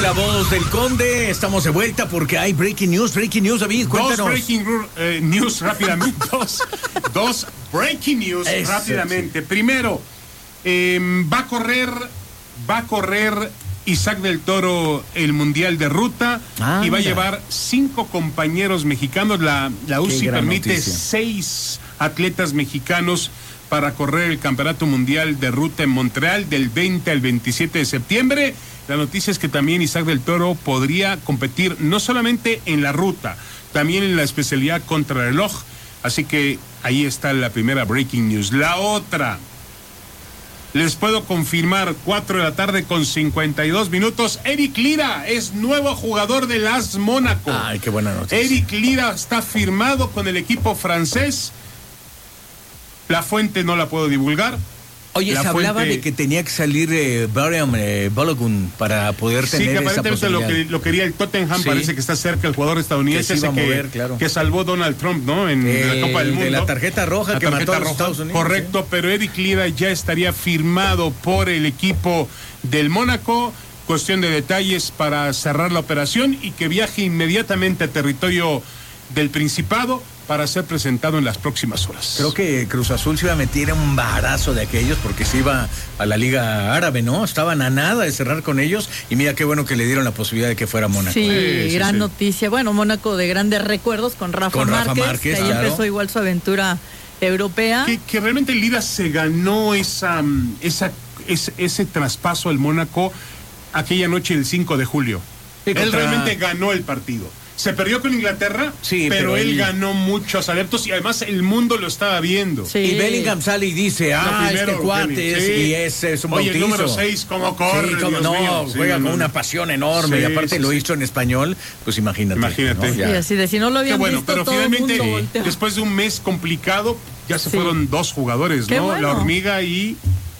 La Voz del Conde. Estamos de vuelta porque hay breaking news, David, cuéntanos. Dos breaking news rápidamente. Dos breaking news rápidamente. Sí. Primero, va a correr Isaac del Toro el Mundial de Ruta y va a llevar 5 compañeros mexicanos. La UCI permite 6 atletas mexicanos para correr el Campeonato Mundial de Ruta en Montreal del 20 al 27 de septiembre. La noticia es que también Isaac del Toro podría competir no solamente en la ruta, también en la especialidad contrarreloj. Así que ahí está la primera breaking news. La otra, les puedo confirmar, 4:52 p.m. Eric Lira es nuevo jugador del AS Mónaco. Ay, qué buena noticia. Eric Lira está firmado con el equipo francés. La fuente no la puedo divulgar. Oye, se hablaba de que tenía que salir Brian Balogun para poder tener esa posibilidad. Sí, que aparentemente lo quería el Tottenham, sí. Parece que está cerca el jugador estadounidense que salvó Donald Trump, ¿no? En la Copa del Mundo. De la tarjeta roja que mató a los Estados Unidos. Correcto, sí. Pero Eric Lira ya estaría firmado por el equipo del Mónaco. Cuestión de detalles para cerrar la operación y que viaje inmediatamente a territorio del Principado para ser presentado en las próximas horas. Creo que Cruz Azul se iba a meter un barazo de aquellos porque se iba a la Liga Árabe, ¿no? Estaban a nada de cerrar con ellos y mira qué bueno que le dieron la posibilidad de que fuera Mónaco. Sí, gran noticia. Bueno, Mónaco de grandes recuerdos con Rafa Márquez, que ahí empezó igual su aventura europea. Que realmente Lira se ganó ese traspaso al Mónaco aquella noche del 5 de julio. Él realmente ganó el partido. Se perdió con Inglaterra, sí, pero él ganó muchos adeptos y además el mundo lo estaba viendo. Sí. Y Bellingham sale y dice, este cuate es un bautizo. Oye, el número 6, ¿cómo corre? Sí, juega con una pasión enorme y aparte lo hizo en español, pues imagínate. ¿no? Y así de si no lo habían visto, pero todo finalmente, el mundo después de un mes complicado, ya se fueron 2 jugadores, ¿no? Bueno. La Hormiga y